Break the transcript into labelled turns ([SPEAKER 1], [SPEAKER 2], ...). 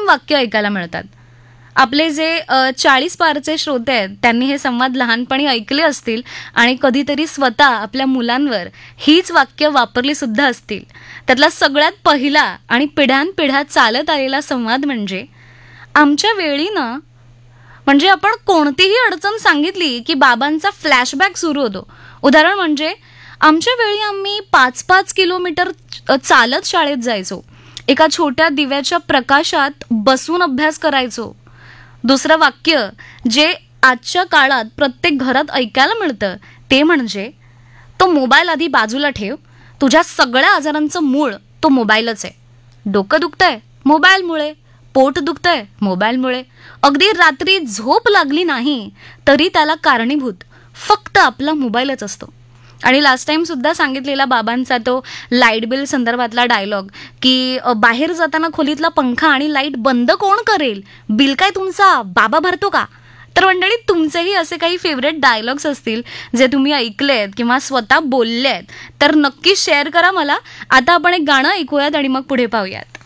[SPEAKER 1] वाक्य ऐकायला मिळतात. आपले जे 40 पारचे श्रोते आहेत त्यांनी हे संवाद लहानपणी ऐकले असतील आणि कधीतरी स्वतः आपल्या मुलांवर हीच वाक्य वापरली सुद्धा असतील. त्यातला सगळ्यात पहिला आणि पिढ्यानपिढ्या चालत आलेला संवाद म्हणजे, आमच्या वेळी ना, म्हणजे आपण कोणतीही अडचण सांगितली की बाबांचा फ्लॅशबॅक सुरू होतो. उदाहरण म्हणजे, आमच्या वेळी आम्ही 5-5 किलोमीटर चालत शाळेत जायचो. एका छोट्या दिव्याच्या प्रकाशात बसून अभ्यास करायचो. दुसरं वाक्य जे आजच्या काळात प्रत्येक घरात ऐकायला मिळतं ते म्हणजे, तो मोबाईल आधी बाजूला ठेव, तुझ्या सगळ्या आजारांचं मूळ तो मोबाईलच आहे. डोकं दुखतंय मोबाईलमुळे, पोट दुखतंय मोबाईलमुळे, अगदी रात्री झोप लागली नाही तरी त्याला कारणीभूत फक्त आपला मोबाईलच असतो. आणि लास्ट टाइम सुद्धा सांगितलेला बाबांचा तो लाईट बिल संदर्भातला डायलॉग की बाहेर जाताना खोलीतला पंखा आणि लाईट बंद कोण करेल, बिल काय तुमचा बाबा भरतो का? तर मंडळी, तुमचेही असे काही फेवरेट डायलॉग्स असतील जे तुम्ही ऐकलेत किंवा स्वतः बोललेत तर नक्की शेअर करा मला. आता आपण एक गाणं ऐकूयात आणि मग पुढे पाहूयात.